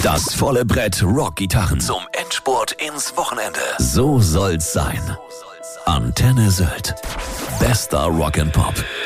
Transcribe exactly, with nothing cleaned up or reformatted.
Das volle Brett Rockgitarren zum Endspurt ins Wochenende. So soll's sein. Antenne Sylt. Bester Rock and Pop.